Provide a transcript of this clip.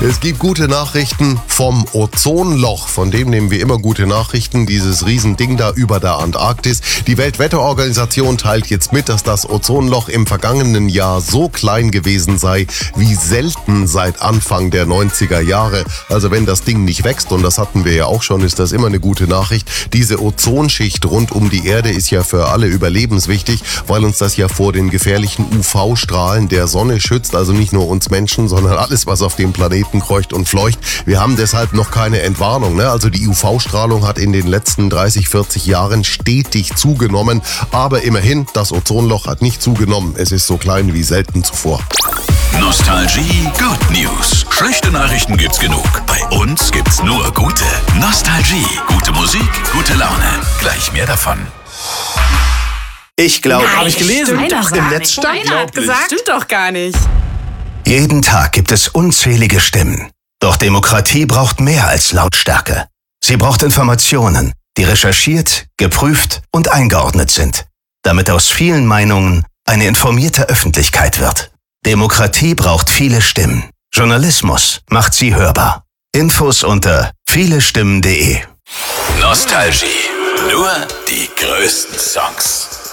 Es gibt gute Nachrichten vom Ozonloch. Von dem nehmen wir immer gute Nachrichten. Dieses Riesending da über der Antarktis. Die Weltwetterorganisation teilt jetzt mit, dass das Ozonloch im vergangenen Jahr so klein gewesen sei wie selten seit Anfang der 90er Jahre. Also wenn das Ding nicht wächst, und das hatten wir ja auch schon, ist das immer eine gute Nachricht. Diese Ozonschicht rund um die Erde ist ja für alle überlebenswichtig, weil uns das ja vor den gefährlichen UV-Strahlen der Sonne schützt. Also nicht nur uns Menschen, sondern alles, was auf dem Planeten kreucht und fleucht. Wir haben deshalb noch keine Entwarnung, ne? Also die UV-Strahlung hat in den letzten 30, 40 Jahren stetig zugenommen. Aber immerhin, das Ozonloch hat nicht zugenommen. Es ist so klein wie selten zuvor. Nostalgie Good News. Schlechte Nachrichten gibt's genug. Bei uns gibt's nur gute. Nostalgie. Gute Musik, gute Laune. Gleich mehr davon. Ich glaube, Habe ich gelesen. im Netz stand. Steiner hat gesagt. Stimmt doch gar nicht. Jeden Tag gibt es unzählige Stimmen. Doch Demokratie braucht mehr als Lautstärke. Sie braucht Informationen, die recherchiert, geprüft und eingeordnet sind, damit aus vielen Meinungen eine informierte Öffentlichkeit wird. Demokratie braucht viele Stimmen. Journalismus macht sie hörbar. Infos unter vielestimmen.de. Nostalgie. Nur die größten Songs.